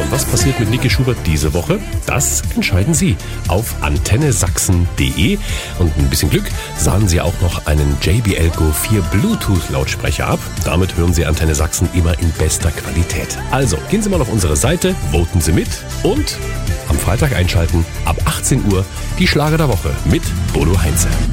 und was passiert mit Niki Schubert diese Woche? Das entscheiden Sie auf antennesachsen.de. Und ein bisschen Glück sahen Sie auch noch einen JBL Go 4 Bluetooth-Lautsprecher ab. Damit hören Sie Antenne Sachsen immer in bester Qualität. Also, gehen Sie mal auf unsere Seite, voten Sie mit und am Freitag einschalten, ab 18 Uhr, die Schlager der Woche mit Bodo Heinze.